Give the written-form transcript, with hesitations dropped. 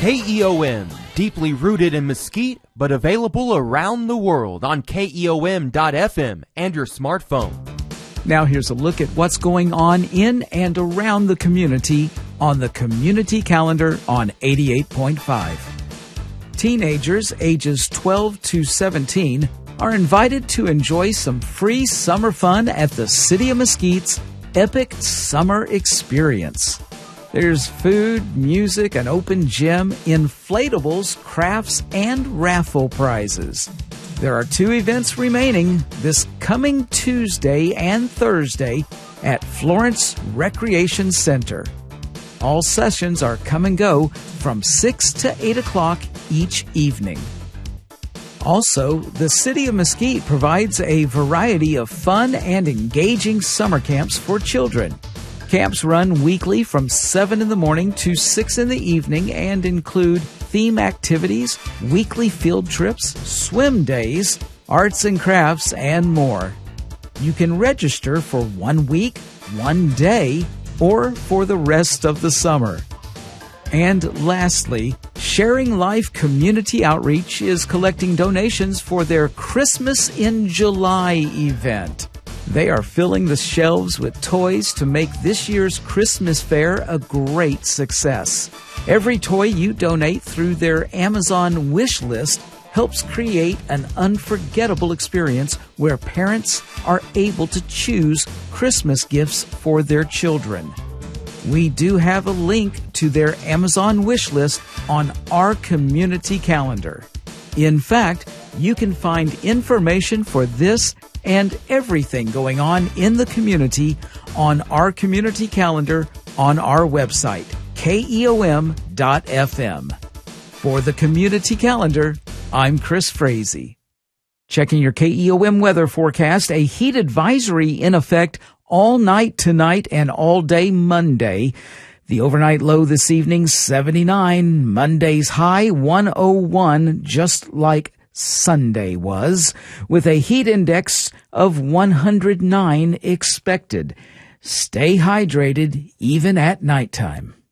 KEOM, deeply rooted in Mesquite, but available around the world on KEOM.FM and your smartphone. Now here's a look at what's going on in and around the community on the Community Calendar on 88.5. Teenagers ages 12 to 17 are invited to enjoy some free summer fun at the City of Mesquite's Epic Summer Experience. There's food, music, an open gym, inflatables, crafts, and raffle prizes. There are 2 events remaining this coming Tuesday and Thursday at Florence Recreation Center. All sessions are come and go from 6 to 8 o'clock each evening. Also, the City of Mesquite provides a variety of fun and engaging summer camps for children. Camps run weekly from 7 in the morning to 6 in the evening and include theme activities, weekly field trips, swim days, arts and crafts, and more. You can register for 1 week, 1 day, or for the rest of the summer. And lastly, Sharing Life Community Outreach is collecting donations for their Christmas in July event. They are filling the shelves with toys to make this year's Christmas fair a great success. Every toy you donate through their Amazon wish list helps create an unforgettable experience where parents are able to choose Christmas gifts for their children. We do have a link to their Amazon wish list on our community calendar. In fact, you can find information for this and everything going on in the community on our community calendar on our website, KEOM.FM. For the community calendar, I'm Chris Frazee. Checking your KEOM weather forecast, a heat advisory in effect all night tonight and all day Monday. The overnight low this evening, 79. Monday's high, 101, just like Sunday was, with a heat index of 109 expected. Stay hydrated even at nighttime.